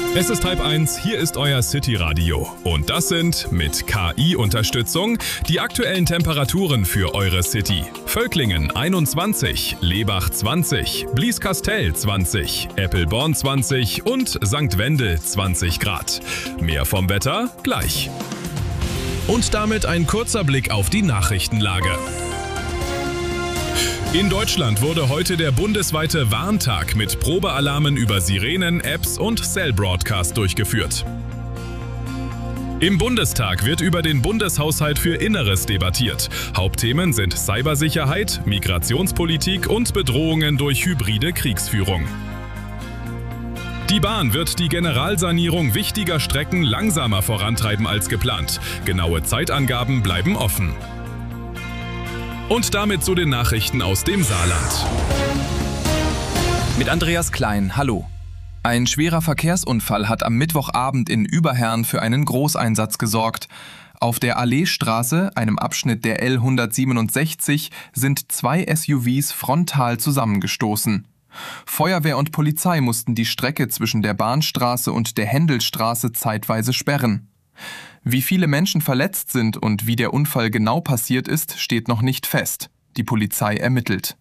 Es ist 12:30, hier ist euer City-Radio. Und das sind mit KI-Unterstützung die aktuellen Temperaturen für eure City. Völklingen 21, Lebach 20, Blieskastel 20, Eppelborn 20 und St. Wendel 20 Grad. Mehr vom Wetter gleich. Und damit ein kurzer Blick auf die Nachrichtenlage. In Deutschland wurde heute der bundesweite Warntag mit Probealarmen über Sirenen, Apps und Cell-Broadcast durchgeführt. Im Bundestag wird über den Bundeshaushalt für Inneres debattiert. Hauptthemen sind Cybersicherheit, Migrationspolitik und Bedrohungen durch hybride Kriegsführung. Die Bahn wird die Generalsanierung wichtiger Strecken langsamer vorantreiben als geplant. Genaue Zeitangaben bleiben offen. Und damit zu den Nachrichten aus dem Saarland. Mit Andreas Klein, hallo. Ein schwerer Verkehrsunfall hat am Mittwochabend in Überherrn für einen Großeinsatz gesorgt. Auf der Alleestraße, einem Abschnitt der L167, sind zwei SUVs frontal zusammengestoßen. Feuerwehr und Polizei mussten die Strecke zwischen der Bahnstraße und der Händelstraße zeitweise sperren. Wie viele Menschen verletzt sind und wie der Unfall genau passiert ist, steht noch nicht fest. Die Polizei ermittelt.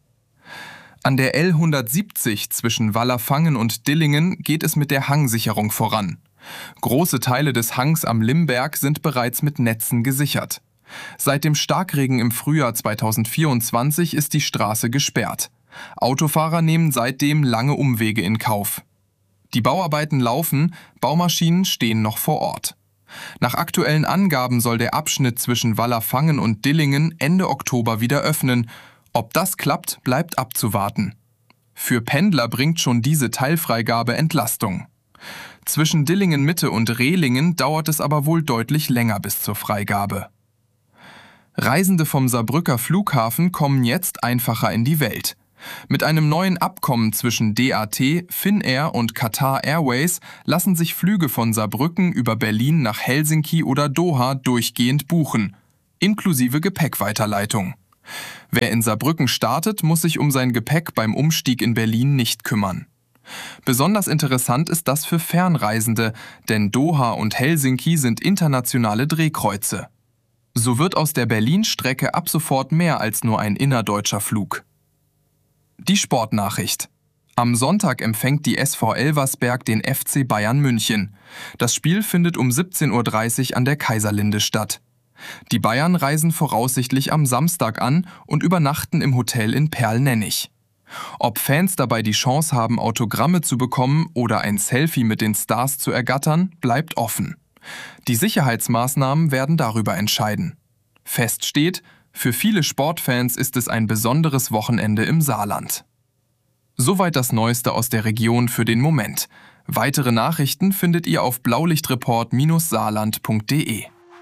An der L170 zwischen Wallerfangen und Dillingen geht es mit der Hangsicherung voran. Große Teile des Hangs am Limberg sind bereits mit Netzen gesichert. Seit dem Starkregen im Frühjahr 2024 ist die Straße gesperrt. Autofahrer nehmen seitdem lange Umwege in Kauf. Die Bauarbeiten laufen, Baumaschinen stehen noch vor Ort. Nach aktuellen Angaben soll der Abschnitt zwischen Wallerfangen und Dillingen Ende Oktober wieder öffnen. Ob das klappt, bleibt abzuwarten. Für Pendler bringt schon diese Teilfreigabe Entlastung. Zwischen Dillingen Mitte und Rehlingen dauert es aber wohl deutlich länger bis zur Freigabe. Reisende vom Saarbrücker Flughafen kommen jetzt einfacher in die Welt. Mit einem neuen Abkommen zwischen DAT, Finnair und Qatar Airways lassen sich Flüge von Saarbrücken über Berlin nach Helsinki oder Doha durchgehend buchen, inklusive Gepäckweiterleitung. Wer in Saarbrücken startet, muss sich um sein Gepäck beim Umstieg in Berlin nicht kümmern. Besonders interessant ist das für Fernreisende, denn Doha und Helsinki sind internationale Drehkreuze. So wird aus der Berlin-Strecke ab sofort mehr als nur ein innerdeutscher Flug. Die Sportnachricht. Am Sonntag empfängt die SV Elversberg den FC Bayern München. Das Spiel findet um 17:30 Uhr an der Kaiserlinde statt. Die Bayern reisen voraussichtlich am Samstag an und übernachten im Hotel in Perl-Nennig. Ob Fans dabei die Chance haben, Autogramme zu bekommen oder ein Selfie mit den Stars zu ergattern, bleibt offen. Die Sicherheitsmaßnahmen werden darüber entscheiden. Fest steht, für viele Sportfans ist es ein besonderes Wochenende im Saarland. Soweit das Neueste aus der Region für den Moment. Weitere Nachrichten findet ihr auf blaulichtreport-saarland.de.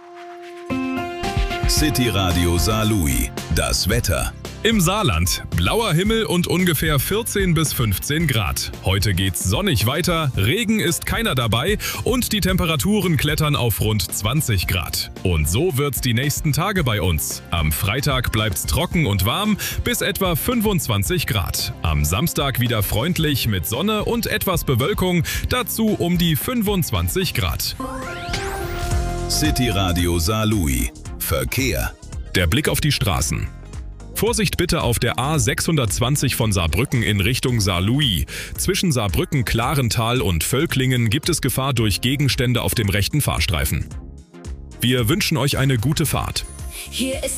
City Radio Saarlouis. Das Wetter. Im Saarland blauer Himmel und ungefähr 14 bis 15 Grad. Heute geht's sonnig weiter, Regen ist keiner dabei und die Temperaturen klettern auf rund 20 Grad. Und so wird's die nächsten Tage bei uns. Am Freitag bleibt's trocken und warm bis etwa 25 Grad. Am Samstag wieder freundlich mit Sonne und etwas Bewölkung, dazu um die 25 Grad. City Radio Saarlouis. Verkehr. Der Blick auf die Straßen. Vorsicht bitte auf der A620 von Saarbrücken in Richtung Saarlouis. Zwischen Saarbrücken-Klarental und Völklingen gibt es Gefahr durch Gegenstände auf dem rechten Fahrstreifen. Wir wünschen euch eine gute Fahrt. Hier ist